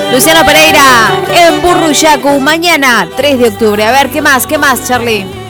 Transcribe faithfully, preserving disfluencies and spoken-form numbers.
Luciano Pereira en Burruyacu, mañana tres de octubre. A ver, ¿qué más? ¿Qué más, Charlie?